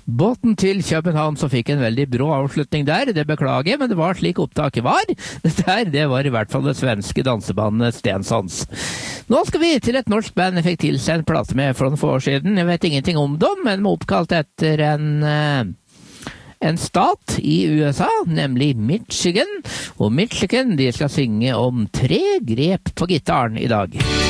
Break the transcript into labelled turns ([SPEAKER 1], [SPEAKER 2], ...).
[SPEAKER 1] Båten til København som fikk en veldig brå avslutning der, det beklager jeg, men det var slik opptaket var. Det var i hvert fall det svenske dansebandet Stensons. Nå skal vi til et norsk band jeg fikk tilsendt plate med for noen få år siden. Jeg vet ingenting om dem, men de er oppkalt etter en stat i USA, nemlig Michigan. Og Michigan, de skal synge om 3 grep på gitaren i dag.